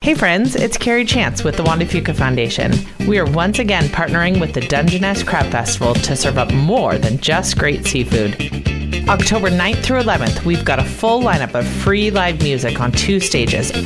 Hey friends, it's Carrie Chance with the Juan de Fuca Foundation. We are once again partnering with the Dungeness Crab Festival to serve up more than just great seafood. October 9th through 11th, we've got a full lineup of free live music on 2 stages,